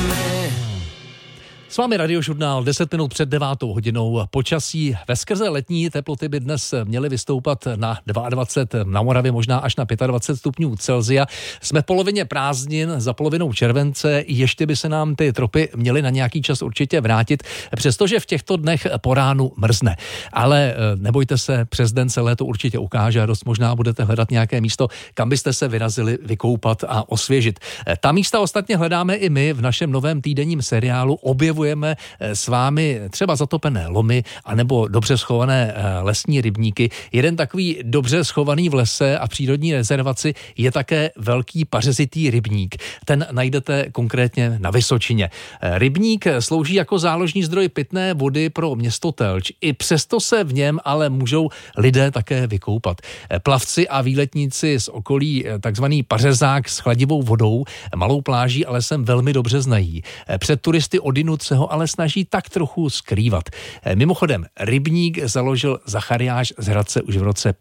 S vámi Radiožurnál 10 minut před 9 hodinou. Počasí veskrze letní teploty by dnes měly vystoupat na 22, na Moravě možná až na 25 stupňů Celsia. Jsme v polovině prázdnin, za polovinou července, ještě by se nám ty tropy měly na nějaký čas určitě vrátit, přestože v těchto dnech po ránu mrzne. Ale nebojte se, přes den se léto určitě ukáže a dost možná budete hledat nějaké místo, kam byste se vyrazili vykoupat a osvěžit. Ta místa ostatně hledáme i my v našem novém týdenním seriálu. Objevujeme s vámi třeba zatopené lomy anebo dobře schované lesní rybníky. Jeden takový dobře schovaný v lese a přírodní rezervaci je také velký pařezitý rybník. Ten najdete konkrétně na Vysočině. Rybník slouží jako záložní zdroj pitné vody pro město Telč. I přesto se v něm ale můžou lidé také vykoupat. Plavci a výletníci z okolí takzvaný pařezák s chladivou vodou, malou pláží a lesem velmi dobře znají. Před turisty odinut se ho ale snaží tak trochu skrývat. Mimochodem, rybník založil Zachariáš z Hradce už v roce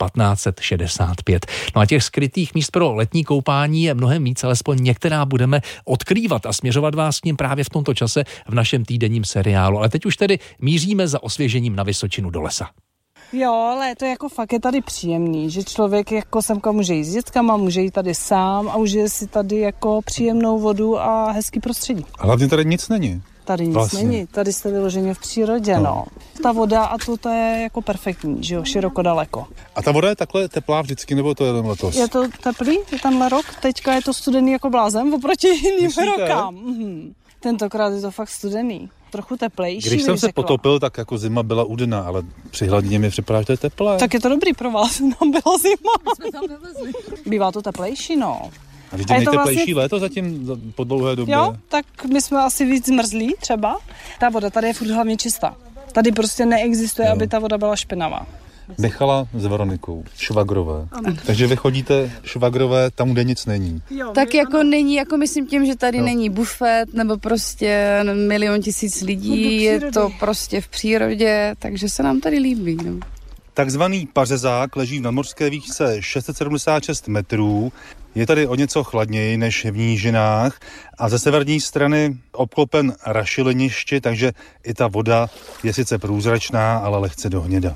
1565. No a těch skrytých míst pro letní koupání je mnohem víc, alespoň některá budeme odkrývat a směřovat vás k ním právě v tomto čase v našem týdenním seriálu. Ale teď už tedy míříme za osvěžením na Vysočinu do lesa. Jo, ale to jako fakt je tady příjemný, že člověk jako semka může jít s dětskama, může jít tady sám a užije si tady jako příjemnou vodu a hezký prostředí. A hlavně tady nic není. Tady nic vlastně není, tady jste vyloženě v přírodě, no. Ta voda a to je jako perfektní, že jo, široko daleko. A ta voda je takhle teplá vždycky, nebo to je jen letos? Je to teplý, je tenhle rok, teďka je to studený jako blázen oproti jiným rokám. Tentokrát je to fakt studený. Trochu teplejší. Když jsem se potopil, tak jako zima byla u dna, ale při hladině mi připadá, že to je teplé. Tak je to dobrý pro vás, nám byla zima. Jsme tam nevezli. Bývá to teplejší, no. A vždyť je nejteplejší vlastně léto zatím po dlouhé době. Jo, tak my jsme asi víc zmrzlí třeba. Ta voda tady je furt hlavně čistá. Tady prostě neexistuje, aby ta voda byla špinavá. Michala s Veronikou, švagrové. Takže vy chodíte švagrové tam, kde nic není. Jo, tak jako není, jako myslím tím, že tady není bufet nebo prostě 1 000 000 lidí, je to prostě v přírodě, takže se nám tady líbí. No. Takzvaný pařezák leží v nadmořské výšce 676 metrů. Je tady o něco chladněji než v nížinách a ze severní strany obklopen rašeliništi, takže i ta voda je sice průzračná, ale lehce dohněda.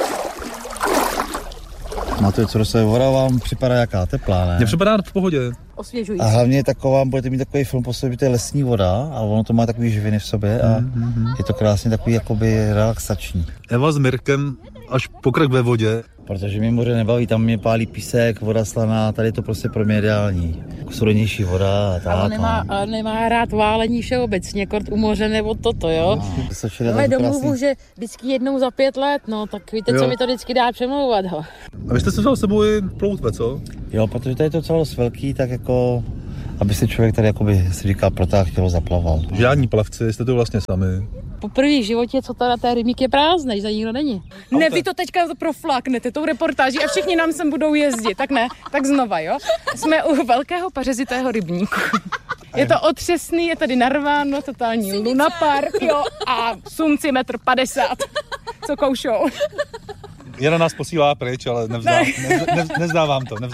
Na to, co se voda vám připadá jaká teplá, ne? Mně připadá v pohodě. Osvěžující. A hlavně taková, budete mít takový film po sobě, to je lesní voda a ono to má takový živiny v sobě a je to krásně takový jakoby relaxační. Eva s Mirkem až pokrk ve vodě. Protože mě moře nebaví, tam mě pálí písek, voda slaná, tady je to prostě pro mě ideální. Studenější voda a tak. Ale nemá rád válení všeobecně, kort u moře nebo toto, jo? Ale domluvu, že vždycky jednou za 5 let, no, tak víte, co mi to vždycky dá přemlouvat, ho. A vy jste se vzal s sebou i ploutve, co? Jo, protože tady je to celé velký, tak jako, aby si člověk tady jakoby si říká protáhl tělo zaplaval. Žádní plavci, jste to vlastně sami. Poprvé v životě, co teda té rybník je prázdnej, že nikdo není. Ne, vy to teďka profláknete tou reportáží a všichni nám sem budou jezdit, tak ne, tak znova, jo. Jsme u velkého pařezitého rybníku. Je to otřesný, je tady narváno, totální lunapark, jo, a sumci 1,50 m, co koušou. Jana nás posílá pryč, ale nevzdávám to.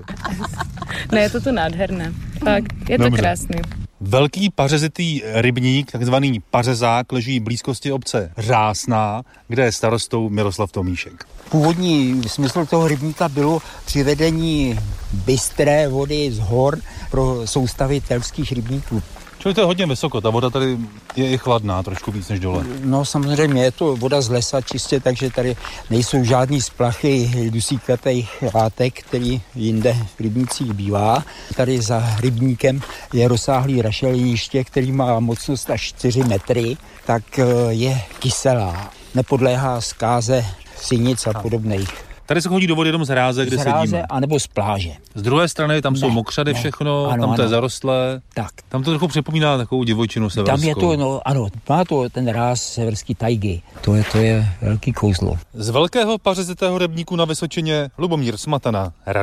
Ne, je to tu nádherné, tak, je to krásný. Velký pařezitý rybník, takzvaný pařezák, leží v blízkosti obce Řásná, kde je starostou Miroslav Tomíšek. Původní smysl toho rybníka bylo přivedení bystré vody z hor pro soustavy telských rybníků. Čili to je hodně vysoko, ta voda tady je i chladná, trošku víc než dole. No samozřejmě je to voda z lesa čistě, takže tady nejsou žádný splachy dusíkatých látek, který jinde v rybnících bývá. Tady za rybníkem je rozsáhlý rašeliniště, který má mocnost až 4 metry, tak je kyselá. Nepodléhá zkáze sinic a podobných. Tady se chodí do vody jenom z hráze, kde sedíme. Anebo z pláže. Z druhé strany tam jsou mokřady všechno, ano, tam to je zarostlé. Tak. Tam to trochu připomíná takovou divočinu severskou. Tam je to, má to ten ráz severský tajgy. To je velký kouzlo. Z velkého pařezitého rybníku na Vysočině Lubomír Smatana.